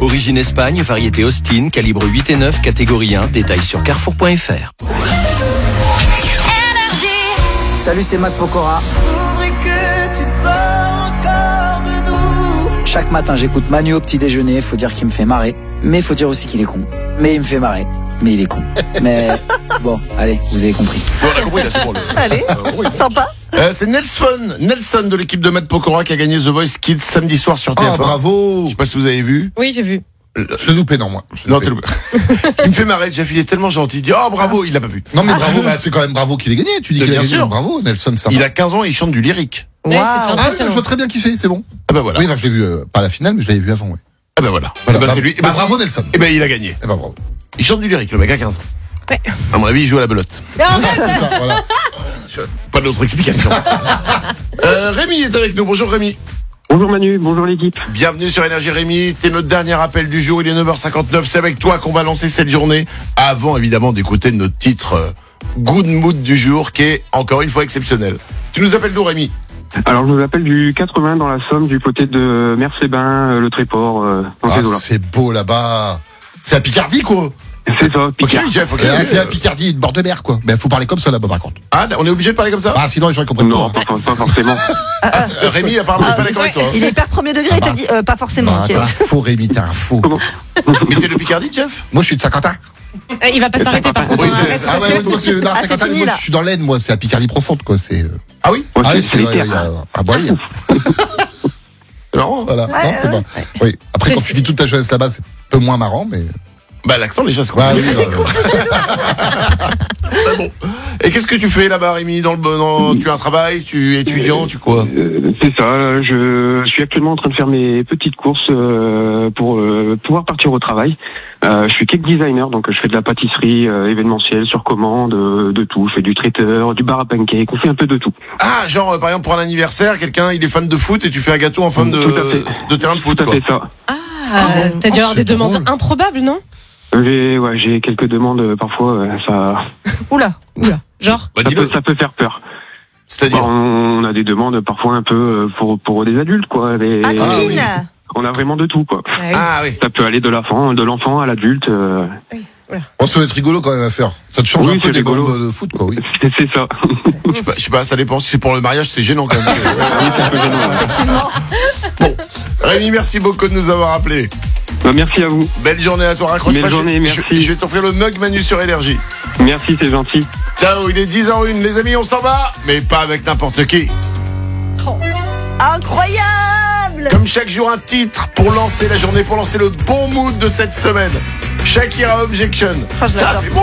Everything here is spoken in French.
Origine Espagne, variété Austin, calibre 8 et 9, catégorie 1. Détails sur carrefour.fr. Salut, c'est Matt Pokora. Chaque matin, j'écoute Manu au petit déjeuner. Faut dire qu'il me fait marrer, mais faut dire aussi qu'il est con. Mais il me fait marrer, mais il est con. Mais bon, allez, vous avez compris. Bon, on a compris, là, c'est bon. Allez, sympa. C'est Nelson de l'équipe de Matt Pokora qui a gagné The Voice Kids samedi soir sur TF1. Ah, bravo. Je sais pas si vous avez vu. Oui, j'ai vu. Je l'ai loupé, non, moi. Non, t'es loupé. Il me fait marrer, Jeff, il est tellement gentil. Il dit, oh, bravo, il l'a pas vu. Non, mais bravo, c'est quand même bravo qu'il ait gagné. Tu dis qu'il a Bien gagné. sûr. Bravo, Nelson, ça Il a 15 ans et il chante du lyrique. Ouais, Ah, c'était oui, impressionnant. je vois très bien qui c'est bon. Ah bah voilà. Oui, je l'ai vu, pas à la finale, mais je l'avais vu avant, ouais. Ah bah voilà. Voilà, Eh ben, c'est lui. Eh ben, bravo, Nelson. Eh ben, il a gagné. Eh ben, bravo. Il chante du lyrique, le mec, à 15 ans. Ouais. À mon avis, il joue à la belote. C'est ça, voilà. Pas d'autre explication. Rémi est avec nous. Bonjour Rémi. Bonjour Manu, bonjour l'équipe. Bienvenue sur Énergie Rémi. T'es notre dernier appel du jour. Il est 9h59. C'est avec toi qu'on va lancer cette journée. Avant évidemment d'écouter notre titre Good Mood du jour qui est encore une fois exceptionnel. Tu nous appelles d'où Rémi? Alors je vous appelle du 80 dans la Somme, du côté de Mers-les-Bains, le Tréport, dans ces eaux-là. C'est beau là-bas. C'est à Picardie, quoi. C'est ça, Ok Picard. Jeff, ok. C'est à Picardie, bord de mer, quoi. Mais faut parler comme ça là-bas, par contre. Ah, on est obligé de parler comme ça? Ah, sinon les gens ils comprennent Non, pas. pas forcément. Rémi apparemment il est pas d'accord avec toi. Il est hyper premier degré, il te dit pas forcément. Non, ok. t'es un faux, Rémi, t'es un faux. Comment Mais t'es de Picardie, Jeff? Moi, je suis de Saint-Quentin. Il va pas s'arrêter par contre. Oui, hein, c'est- reste Ah ouais, respectueux. moi, je suis dans Ah, c'est Saint-Quentin, fini, moi, là. je suis dans l'Aisne, moi, c'est à Picardie profonde, quoi. C'est. Ah oui? Moi, Ah oui, c'est les vrai, il y terres. a un bois. C'est marrant. Voilà. Non, c'est pas. Oui. Après, quand tu vis toute ta jeunesse là-bas, c'est un peu moins marrant, mais. Bah l'accent déjà c'est quoi? Ouais, oui, Ah bon. Et qu'est-ce que tu fais là-bas Rémi tu as un travail, tu es étudiant, tu quoi? C'est ça, je suis actuellement en train de faire mes petites courses pour pouvoir partir au travail. Je suis cake designer, donc je fais de la pâtisserie événementielle sur commande, de tout. Je fais du traiteur, du bar à pancake, on fait un peu de tout. Ah, genre par exemple pour un anniversaire, quelqu'un il est fan de foot et tu fais un gâteau en forme Tout à fait. de terrain de foot Tout à quoi. fait ça. T'as dû avoir des c'est demandes drôle. improbables, non? J'ai quelques demandes parfois, ça Oula. Genre Bah dis-le. ça peut faire peur. C'est-à-dire On a des demandes parfois un peu pour des adultes, quoi. Ah, oui. coquine. On a vraiment de tout, quoi. Ah oui. Ça peut aller de l'enfant à l'adulte. Oh, ça va être rigolo quand même à faire. Ça te change Oui, un peu c'est des rigolo. goals de foot, quoi, oui. C'est ça. Je sais pas, ça dépend. Si c'est pour le mariage, c'est gênant quand même. Oui, c'est un peu gênant. Bon, Rémi, merci beaucoup de nous avoir appelés. Bah, merci à vous. Belle journée à toi. Raccroche Belle pas. journée, merci. Je vais t'offrir le mug Manu sur Énergie. Merci, c'est gentil. Ciao, il est 10h01. Les amis, on s'en va, mais pas avec n'importe qui. Incroyable. Comme chaque jour, un titre pour lancer la journée, pour lancer le bon mood de cette semaine. Shakira Objection. Oh, je Ça l'adore. fait bon.